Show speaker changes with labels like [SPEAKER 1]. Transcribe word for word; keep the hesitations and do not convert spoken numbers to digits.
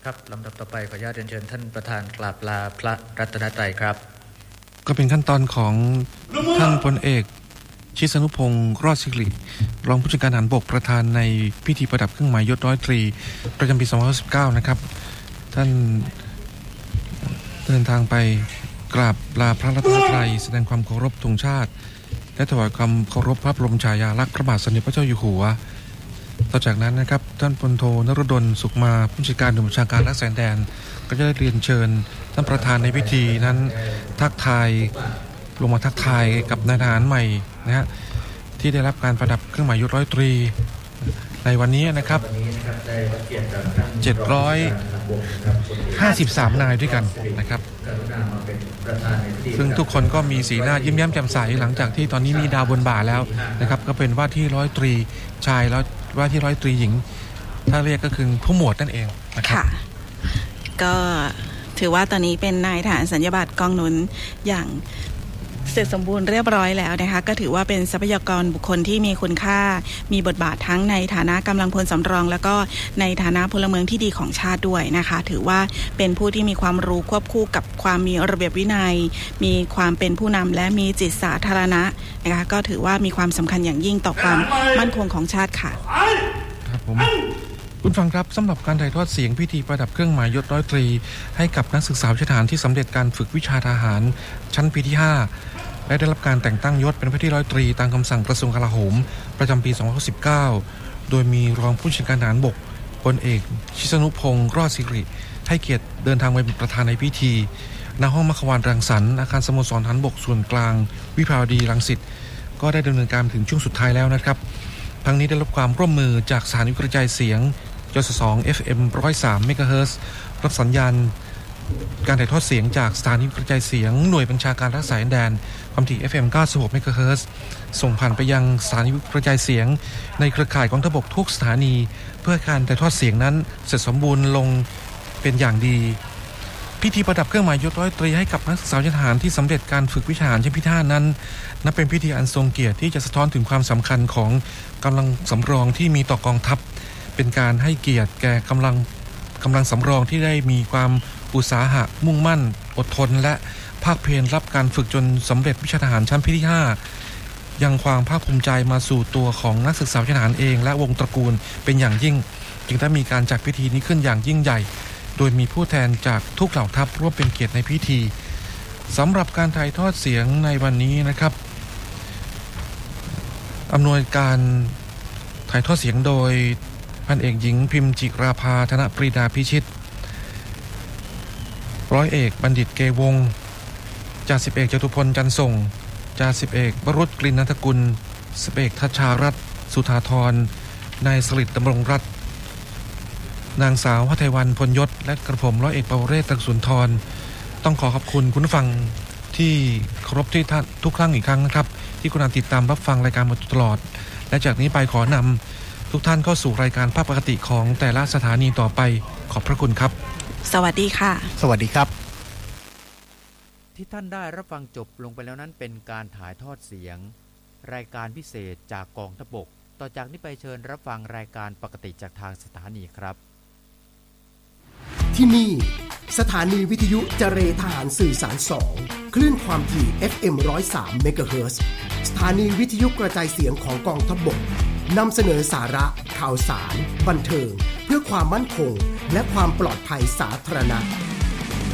[SPEAKER 1] ครับลำดับต่อไปขออนุญาตเรียนเชิญท่านประธานกราบลาพระรัตนตรัยครับ
[SPEAKER 2] ก็เป็นขั้นตอนของท่านพลเอกชิสนุพงศ์รอดศิริรองผู้จัดการทหารบกประธานในพิธีประดับเครื่องหมายยศร้อยตรีประจำปีสองพันสิบเก้านะครับท่านเดินทางไปกราบลาพระรัตนตรัยแสดงความเคารพธงชาติและถวายความเคารพพระบรมฉายาลักษณ์พระบาทสมเด็จพระเจ้าอยู่หัวต่อจากนั้นนะครับท่านพลโทนฤดลสุขมาผู้จัดการหน่วยบัญชาการรักษาแดนก็จะได้เรียนเชิญท่านประธานในพิธีนั้นทักทายลงมาทักทายกับนายทหารใหม่นะฮะที่ได้รับการประดับเครื่องหมายยศร้อยตรีในวันนี้นะครับเจ็ดร้อยห้าสิบสามนายด้วยกันนะครับซึ่งทุกคนก็มีสีหน้ายิ้มแย้มแจ่มใสหลังจากที่ตอนนี้มีดาวบนบ่าแล้วนะครับก็เป็นว่าที่ร้อยตรีชายแล้วว่าที่ร้อยตรีหญิงถ้าเรียกก็คือผู้หมวดนั่นเองนะครับ
[SPEAKER 3] ค่ะก็ถือว่าตอนนี้เป็นนายทหารสัญญาบัตรกองหนุนอย่างเสร็จสมบูรณ์เรียบร้อยแล้วนะคะก็ถือว่าเป็นทรัพยากรบุคคลที่มีคุณค่ามีบทบาททั้งในฐานะกำลังพลสำรองแล้วก็ในฐานะพลเมืองที่ดีของชาติด้วยนะคะถือว่าเป็นผู้ที่มีความรู้ควบคู่กับความมีระเบียบวินัยมีความเป็นผู้นำและมีจิตสาธารณะนะคะก็ถือว่ามีความสำคัญอย่างยิ่งต่อความมั่นคงของชาติค่ะ
[SPEAKER 2] ครับผมคุณฟังครับสำหรับการถ่ายทอดเสียงพิธีประดับเครื่องหมายยศร้อยตรีให้กับนักศึกษาวิชาทหารที่สำเร็จการฝึกวิชาทหารชั้นปีที่ห้าและได้รับการแต่งตั้งยศเป็นว่าที่ร้อยตรีตามคำสั่งกระทรวงกลาโหมประจำปีสองพันสิบเก้าโดยมีรองผู้บัญชาการทหารบกพลเอกชิสนุพงศ์รอดศิริให้เกียรติเดินทางไปเป็นประธานในพิธีณห้องมัคควานรังสรรค์อาคารสโมสรทหารบกส่วนกลางวิภาวดีรังสิตก็ได้ดำเนินการถึงช่วงสุดท้ายแล้วนะครับทั้งนี้ได้รับความร่วมมือจากสถานีกระจายเสียงจสส เอฟ เอ็ม หนึ่งร้อยสาม เมกะเฮิรตซ์รับสัญญาณการถ่ายทอดเสียงจากสถานีกระจายเสียงหน่วยบัญชาการรักษาแดนความถี่ เอฟ เอ็ม เก้าสิบหก เมกะเฮิรตซ์ส่งผ่านไปยังสถานีกระจายเสียงในเครือข่ายกองทัพบกทุกสถานีเพื่อการถ่ายทอดเสียงนั้นเสร็จสมบูรณ์ลงเป็นอย่างดีพิธีประดับเครื่องหมายยศร้อยตรีให้กับนักศึกษาทหารที่สำเร็จการฝึกวิชาทหารชั้นพิธีห้านั้นนับเป็นพิธีอันทรงเกียรติที่จะสะท้อนถึงความสำคัญของกำลังสำรองที่มีต่อกองทัพเป็นการให้เกียรติแก่กำลังกำลังสำรองที่ได้มีความอุตสาหะมุ่งมั่นอดทนและภาคเพียรรับการฝึกจนสำเร็จวิชาทหารชั้นที่ห้ายังความภาคภูมิใจมาสู่ตัวของนักศึกษาวิชาทหารเองและวงตระกูลเป็นอย่างยิ่งจึงได้มีการจัดพิธีนี้ขึ้นอย่างยิ่งใหญ่โดยมีผู้แทนจากทุกเหล่าทัพร่วมเป็นเกียรติในพิธีสำหรับการถ่ายทอดเสียงในวันนี้นะครับอำนวยการถ่ายทอดเสียงโดยพันเอกหญิงพิมพ์จิราภาธนปรีดาพิชิตร้อยเอกบัณฑิตเกวงจ่าสิบเอกจตุพลจันทร์ส่งจ่าสิบเอกวรุษกลิ่นนันทกุลสิบเอกทัชชารัตน์สุธาธรนายสฤษดิ์ดำรงรัตน์นางสาวหทัยวันพลยศและกระผมร้อยเอกปวเรศ ตระสุนทรต้องขอขอบคุณคุณผู้ฟังที่เคารพที่ท่านทุกครั้งอีกครั้งนะครับที่คุณติดตามรับฟังรายการมาตลอดและจากนี้ไปขอนำทุกท่านเข้าสู่รายการภาพปกติของแต่ละสถานีต่อไปขอบพระคุณครับ
[SPEAKER 3] สวัสดีค่ะ
[SPEAKER 4] สวัสดีครับ
[SPEAKER 5] ที่ท่านได้รับฟังจบลงไปแล้วนั้นเป็นการถ่ายทอดเสียงรายการพิเศษจากกองทัพบกต่อจากนี้ไปเชิญรับฟังรายการปกติจากทางสถานีครับ
[SPEAKER 6] ที่นี่สถานีวิทยุเจรทหารสื่อสารสองคลื่นความถี่ เอฟ เอ็ม หนึ่งร้อยสาม เมกะเฮิรตซ์สถานีวิทยุกระจายเสียงของกองทัพบกนำเสนอสาระข่าวสารบันเทิงเพื่อความมั่นคงและความปลอดภัยสาธารณะ